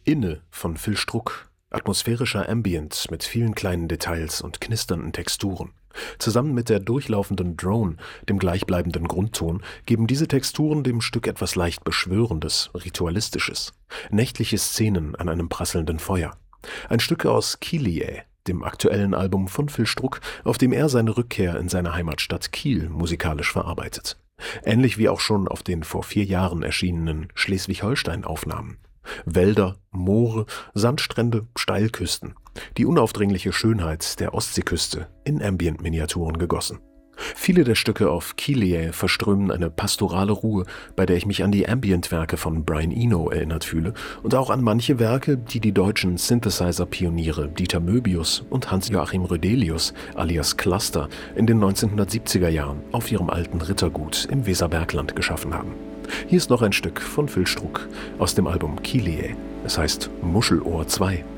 Inne von Phil Struck. Atmosphärischer Ambient mit vielen kleinen Details und knisternden Texturen. Zusammen mit der durchlaufenden Drone, dem gleichbleibenden Grundton, geben diese Texturen dem Stück etwas leicht Beschwörendes, Ritualistisches. Nächtliche Szenen an einem prasselnden Feuer. Ein Stück aus Kylie, dem aktuellen Album von Phil Struck, auf dem er seine Rückkehr in seine Heimatstadt Kiel musikalisch verarbeitet. Ähnlich wie auch schon auf den vor 4 Jahren erschienenen Schleswig-Holstein-Aufnahmen. Wälder, Moore, Sandstrände, Steilküsten. Die unaufdringliche Schönheit der Ostseeküste in Ambient-Miniaturen gegossen. Viele der Stücke auf Kylie verströmen eine pastorale Ruhe, bei der ich mich an die Ambient-Werke von Brian Eno erinnert fühle und auch an manche Werke, die die deutschen Synthesizer-Pioniere Dieter Möbius und Hans-Joachim Rödelius alias Cluster in den 1970er Jahren auf ihrem alten Rittergut im Weserbergland geschaffen haben. Hier ist noch ein Stück von Phil Struck aus dem Album Kylie. Es heißt Muschelohr 2.